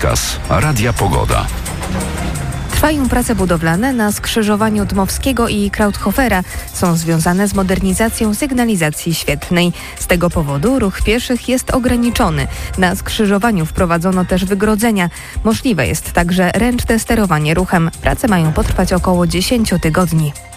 Rozkaz Radia Pogoda. Trwają prace budowlane na skrzyżowaniu Dmowskiego i Krauthofera. Są związane z modernizacją sygnalizacji świetlnej. Z tego powodu ruch pieszych jest ograniczony. Na skrzyżowaniu wprowadzono też wygrodzenia. Możliwe jest także ręczne sterowanie ruchem. Prace mają potrwać około 10 tygodni.